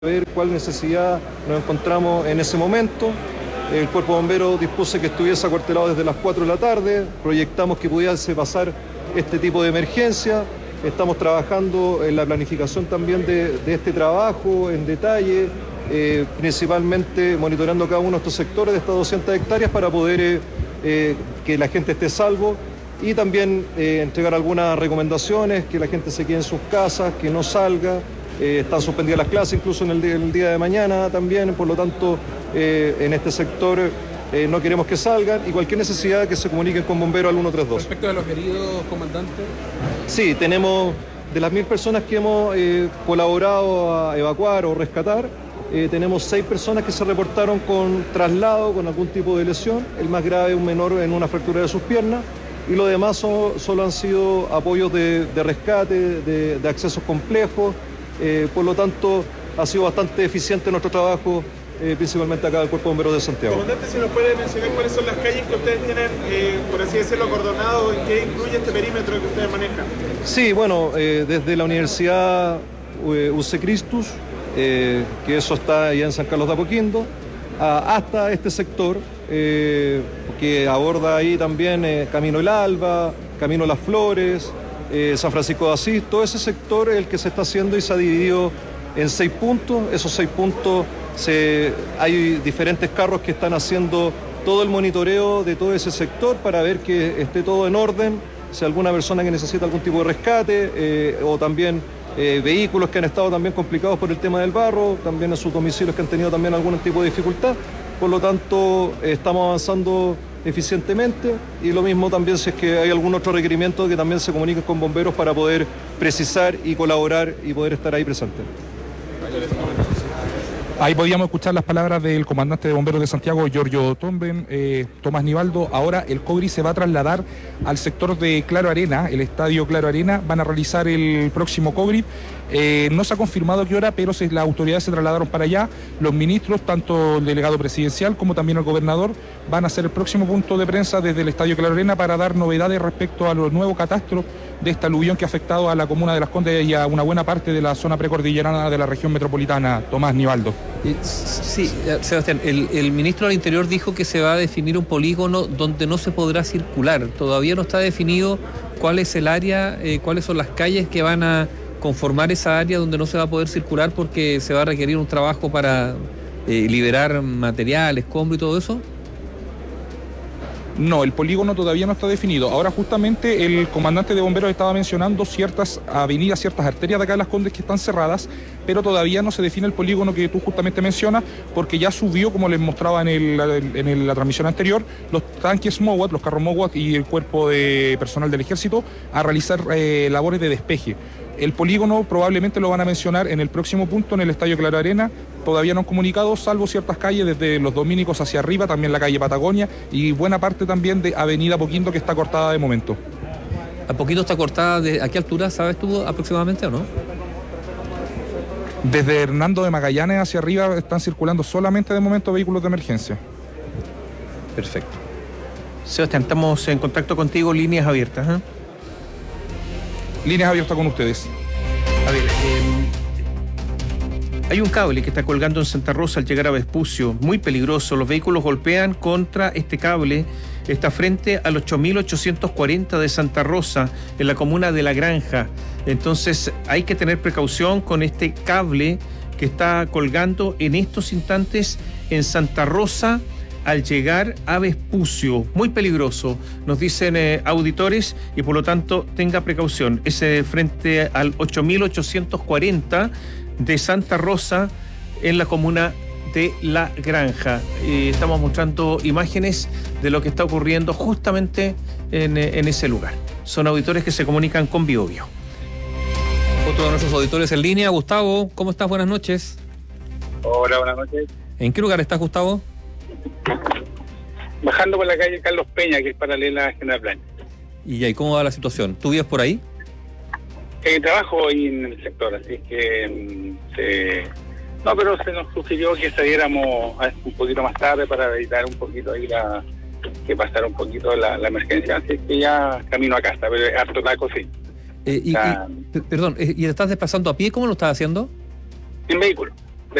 ver cuál necesidad nos encontramos en ese momento. El Cuerpo de Bomberos dispuso que estuviese acuartelado desde las 4 de la tarde, proyectamos que pudiese pasar este tipo de emergencia, estamos trabajando en la planificación también de este trabajo en detalle, principalmente monitoreando cada uno de estos sectores de estas 200 hectáreas para poder que la gente esté salvo y también entregar algunas recomendaciones, que la gente se quede en sus casas, que no salga. Están suspendidas las clases incluso en el día de mañana también, por lo tanto en este sector no queremos que salgan y cualquier necesidad que se comuniquen con bomberos al 132. Respecto de los heridos, comandante. Sí, tenemos de las 1000 personas que hemos colaborado a evacuar o rescatar, tenemos 6 personas que se reportaron con traslado, con algún tipo de lesión, el más grave un menor en una fractura de sus piernas y los demás solo han sido apoyos de rescate, de accesos complejos. Por lo tanto, ha sido bastante eficiente nuestro trabajo, principalmente acá del Cuerpo de Bomberos de Santiago. Comandante, si nos puede mencionar cuáles son las calles que ustedes tienen, por así decirlo, acordonado, y qué incluye este perímetro que ustedes manejan. Sí, bueno, desde la Universidad UC Cristus, que eso está allá en San Carlos de Apoquindo, hasta este sector, que aborda ahí también Camino El Alba, Camino Las Flores, San Francisco de Asís, todo ese sector es el que se está haciendo y se ha dividido en 6 puntos. Esos 6 puntos, hay diferentes carros que están haciendo todo el monitoreo de todo ese sector para ver que esté todo en orden, si hay alguna persona que necesita algún tipo de rescate o también vehículos que han estado también complicados por el tema del barro, también en sus domicilios que han tenido también algún tipo de dificultad. Por lo tanto, estamos avanzando eficientemente y lo mismo también si es que hay algún otro requerimiento que también se comunique con bomberos para poder precisar y colaborar y poder estar ahí presente. Ahí podíamos escuchar las palabras del comandante de bomberos de Santiago, Giorgio Tomben, Tomás Nivaldo. Ahora el COGRI se va a trasladar al sector de Claro Arena, el estadio Claro Arena. Van a realizar el próximo COGRI. No se ha confirmado qué hora, pero las autoridades se trasladaron para allá. Los ministros, tanto el delegado presidencial como también el gobernador, van a hacer el próximo punto de prensa desde el estadio Claro Arena para dar novedades respecto a los nuevos catastros de esta aluvión que ha afectado a la comuna de Las Condes y a una buena parte de la zona precordillerana de la región metropolitana. Tomás Nivaldo. Sí, Sebastián, el ministro del Interior dijo que se va a definir un polígono donde no se podrá circular. Todavía no está definido cuál es el área, cuáles son las calles que van a conformar esa área donde no se va a poder circular porque se va a requerir un trabajo para liberar material, escombro y todo eso. No, el polígono todavía no está definido. Ahora justamente el comandante de bomberos estaba mencionando ciertas avenidas, ciertas arterias de acá de Las Condes que están cerradas, pero todavía no se define el polígono que tú justamente mencionas, porque ya subió, como les mostraba en la transmisión anterior, los tanques MOWAT, los carros MOWAT y el cuerpo de personal del ejército a realizar labores de despeje. El polígono probablemente lo van a mencionar en el próximo punto en el estadio Claro Arena. Todavía no han comunicado, salvo ciertas calles desde los Dominicos hacia arriba, también la calle Patagonia y buena parte también de Avenida Apoquindo que está cortada de momento. ¿Apoquindo está cortada a qué altura, sabes tú aproximadamente o no? Desde Hernando de Magallanes hacia arriba están circulando solamente de momento vehículos de emergencia. Perfecto. Sebastián, estamos en contacto contigo, líneas abiertas, ¿eh? Líneas abiertas con ustedes. A ver, hay un cable que está colgando en Santa Rosa al llegar a Vespucio, muy peligroso. Los vehículos golpean contra este cable. Está frente al 8840 de Santa Rosa, en la comuna de La Granja. Entonces hay que tener precaución con este cable que está colgando en estos instantes en Santa Rosa al llegar a Vespucio. Muy peligroso, nos dicen auditores, y por lo tanto tenga precaución. Ese frente al 8840 de Santa Rosa en la comuna de La Granja. Estamos mostrando imágenes de lo que está ocurriendo justamente en ese lugar. Son auditores que se comunican con Biobío. Otro de nuestros auditores en línea, Gustavo, ¿cómo estás? Buenas noches. Hola, buenas noches. ¿En qué lugar estás, Gustavo? Bajando por la calle Carlos Peña, que es paralela a General Blanco. ¿Y ahí cómo va la situación? ¿Tú vives por ahí? Trabajo ahí en el sector, así que no, pero se nos sugirió que saliéramos un poquito más tarde para evitar un poquito ahí que pasara un poquito la emergencia, así que ya camino a casa, pero harto taco sí. Perdón, ¿y te estás desplazando a pie? ¿Cómo lo estás haciendo? En vehículo.